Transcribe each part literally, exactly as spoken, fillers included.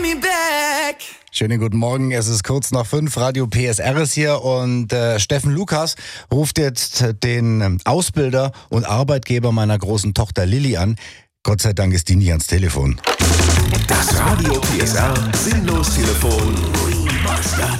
me back. Schönen guten Morgen, es ist kurz nach fünf, Radio P S R ist hier und äh, Steffen Lukas ruft jetzt den Ausbilder und Arbeitgeber meiner großen Tochter Lilly an. Gott sei Dank ist die nie ans Telefon. Das Radio P S R Sinnlos Telefon Remastered.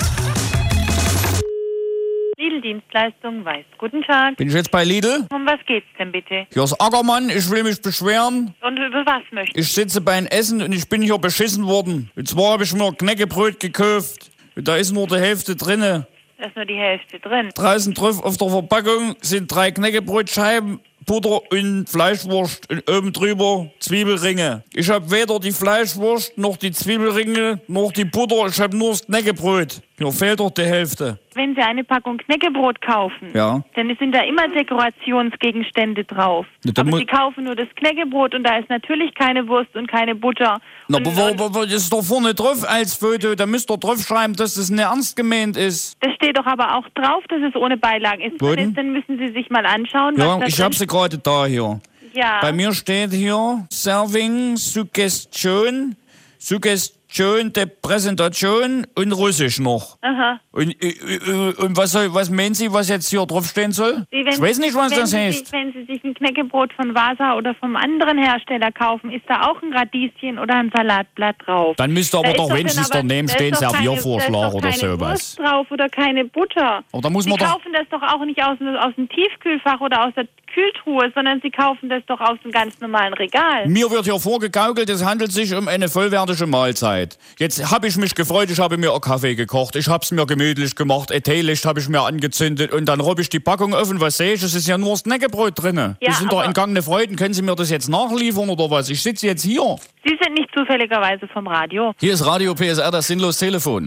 Lidl-Dienstleistung weiß. Guten Tag. Bin ich jetzt bei Lidl? Um was geht's denn bitte? Hier ist Ackermann, ich will mich beschweren. Und über was möchtest Ich sitze beim Essen und ich bin hier beschissen worden. Und zwar habe ich mir Knäckebrot gekauft. Und da ist nur die Hälfte drinne. Da ist nur die Hälfte drin. Draußen drauf auf der Verpackung sind drei Knäckebrotscheiben, Butter und Fleischwurst und oben drüber Zwiebelringe. Ich habe weder die Fleischwurst noch die Zwiebelringe noch die Butter, ich habe nur das Knäckebrot. Hier fehlt doch die Hälfte. Wenn Sie eine Packung Knäckebrot kaufen, Ja. dann sind da immer Dekorationsgegenstände drauf. Ja, dann aber mu- Sie kaufen nur das Knäckebrot und da ist natürlich keine Wurst und keine Butter. Na, und, aber wo, und wo, wo, das ist doch vorne drauf als Foto, da müsst ihr drauf schreiben, dass das nicht ernst gemeint ist. das steht doch aber auch drauf, dass es ohne Beilagen ist. Wo Dann, denn? ist, dann müssen Sie sich mal anschauen, Ja, was da ich drin habe sie gerade da hier. Ja. Bei mir steht hier Serving, Suggestion, Suggestion der Präsentation und Russisch noch. Aha. Und, äh, äh, und was, soll, was meinen Sie, was jetzt hier drauf stehen soll? Sie, wenn, Ich weiß nicht, was wenn das Sie heißt. Sich, wenn Sie sich ein Knäckebrot von Vasa oder vom anderen Hersteller kaufen, ist da auch ein Radieschen oder ein Salatblatt drauf. Dann müsste aber Da ist doch dann wenigstens aber- daneben da ist stehen doch keine- Serviervorschlag da ist doch oder keine sowas. Wurst drauf oder keine Butter. Aber da muss man Sie doch- kaufen das doch auch nicht aus, aus dem Tiefkühlfach oder aus der Kühltruhe, sondern Sie kaufen das doch aus einem ganz normalen Regal. Mir wird hier vorgegaukelt, es handelt sich um eine vollwertige Mahlzeit. Jetzt habe ich mich gefreut, ich habe mir einen Kaffee gekocht, ich habe es mir gemütlich gemacht, ein Teelicht habe ich mir angezündet und dann robb ich die Packung offen, was sehe ich? Es ist ja nur das Knäckebrot drin. Ja, das sind doch aber- entgangene Freuden, können Sie mir das jetzt nachliefern oder was? Ich sitze jetzt hier. Sie sind nicht zufälligerweise vom Radio. Hier ist Radio P S R, das Sinnlos Telefon.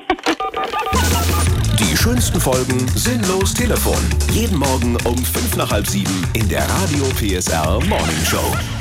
Die schönsten Folgen Sinnlos Telefon. Jeden Morgen um fünf nach halb sieben in der Radio P S R Morning Show.